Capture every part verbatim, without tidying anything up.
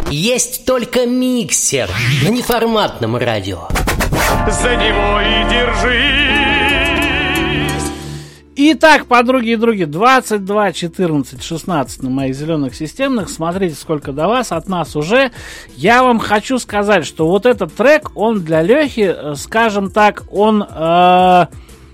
Есть только миксер на неформатном радио. За него и держись. Итак, подруги и други, двадцать два четырнадцать шестнадцать на моих зеленых системных. Смотрите, сколько до вас, от нас уже. Я вам хочу сказать, что вот этот трек, он для Лехи, скажем так, он э,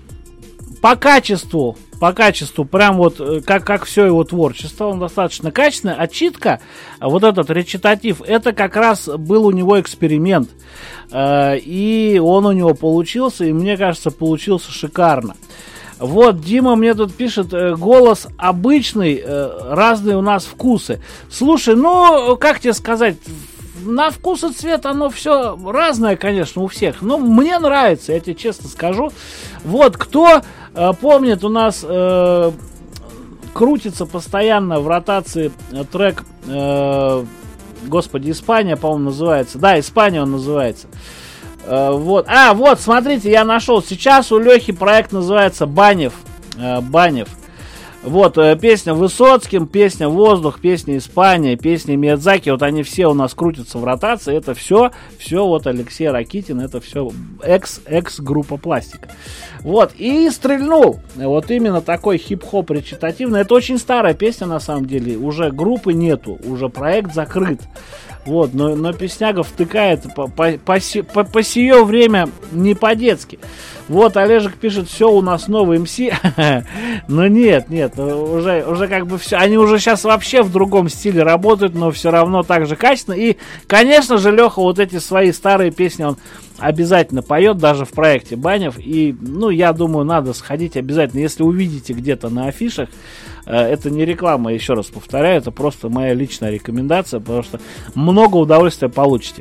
по качеству, по качеству, прям вот как, как все его творчество, он достаточно качественный. А читка, вот этот речитатив, это как раз был у него эксперимент. Э, и он у него получился, и мне кажется, получился шикарно. Вот, Дима мне тут пишет, голос обычный, разные у нас вкусы. Слушай, ну, как тебе сказать, на вкус и цвет оно все разное, конечно, у всех. Но мне нравится, я тебе честно скажу. Вот, кто э, помнит, у нас э, крутится постоянно в ротации трек, э, господи, Испания, по-моему, называется. Да, Испания он называется. Вот. А, вот, смотрите, я нашел. Сейчас у Лехи проект называется Банев. Банев. Вот, песня Высоцким, песня Воздух, песня Испания, песня Миядзаки. Вот они все у нас крутятся в ротации. Это все, все вот Алексей Ракитин, это все экс, экс-группа Пластика. Вот, и стрельнул. Вот именно такой хип-хоп речитативный. Это очень старая песня, на самом деле. Уже группы нету, уже проект закрыт. Вот, но, но Песняга втыкает по, по, по, по, по сие время не по-детски. Вот, Олежек пишет, все, у нас новый эм си. Но нет, нет, уже, уже как бы все. Они уже сейчас вообще в другом стиле работают, но все равно так же качественно. И, конечно же, Леха вот эти свои старые песни он обязательно поет, даже в проекте Банев. И, ну, я думаю, надо сходить обязательно. Если увидите где-то на афишах, это не реклама, еще раз повторяю, это просто моя личная рекомендация, потому что много удовольствия получите.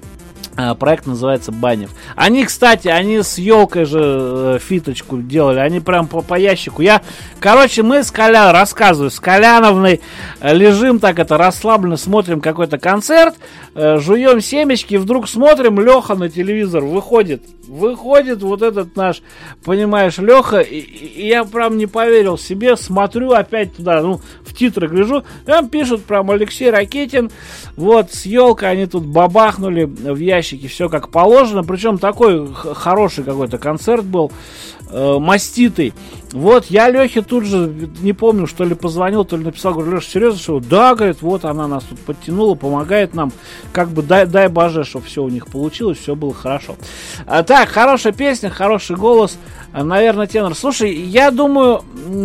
Проект называется Банев. Они, кстати, они с елкой же э, фиточку делали. Они прям по, по ящику. Я, короче, мы с Коля, рассказываю, с Коляновной э, лежим так это расслабленно, смотрим какой-то концерт, э, жуем семечки, и вдруг смотрим, Леха на телевизор выходит. Выходит вот этот наш, понимаешь, Леха, и, и я прям не поверил себе, смотрю опять туда, ну, в титры гляжу, там пишут прям Алексей Ракитин, вот, с елкой они тут бабахнули в ящике, все как положено, причем такой хороший какой-то концерт был, э, маститый. Вот, я Лехе тут же, не помню, что ли позвонил, то ли написал, говорю, Леша, серьезно, что? Да, говорит, вот она нас тут подтянула, помогает нам, как бы дай, дай боже, чтобы все у них получилось, все было хорошо. А, так, хорошая песня, хороший голос, наверное, тенор. Слушай, я думаю,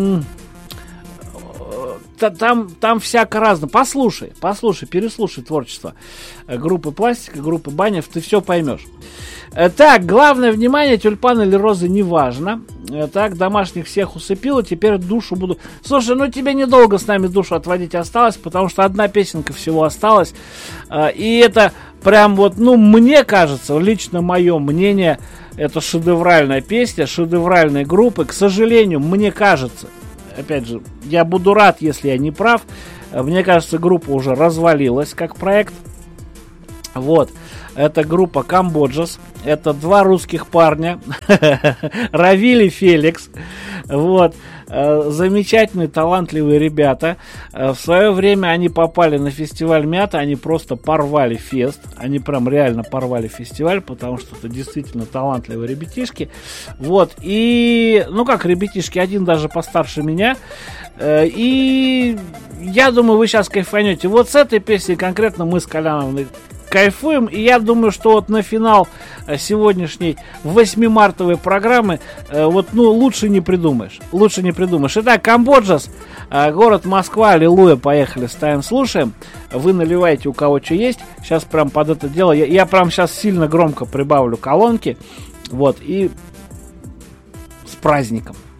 там, там всяко разно. Послушай, послушай, переслушай творчество группы Пластика, группы Банев, ты все поймешь. Так, главное внимание, тюльпаны или розы, неважно. Так, домашних всех усыпила, теперь душу буду... Слушай, ну тебе недолго с нами душу отводить осталось, потому что одна песенка всего осталась. И это прям вот, ну, мне кажется, лично мое мнение, это шедевральная песня, шедевральной группы. К сожалению, мне кажется, опять же, я буду рад, если я не прав, мне кажется, группа уже развалилась как проект. Вот, это группа Камбоджас, это два русских парня, Равиль и Феликс, вот, замечательные, талантливые ребята. В свое время они попали на фестиваль Мята, они просто порвали фест, они прям реально порвали фестиваль, потому что это действительно талантливые ребятишки. Вот, и, ну как ребятишки, один даже постарше меня, и я думаю, вы сейчас кайфанете. Вот с этой песней конкретно мы с Коляновной кайфуем, и я думаю, что вот на финал сегодняшней восьмимартовой программы вот, ну, лучше не придумаешь, лучше не придумаешь. Итак, Камбоджас, город Москва, аллилуйя, поехали, ставим, слушаем, вы наливаете у кого что есть, сейчас прям под это дело, я, я прям сейчас сильно громко прибавлю колонки, вот, и с праздником.